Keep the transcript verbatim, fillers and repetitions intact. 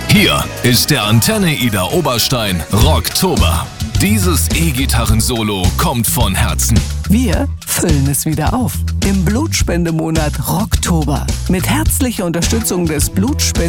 Hier ist der Antenne Ida Oberstein Rocktober. Dieses E-Gitarren-Solo kommt von Herzen. Wir füllen es wieder auf im Blutspendemonat Rocktober. Mit herzlicher Unterstützung des Blutspende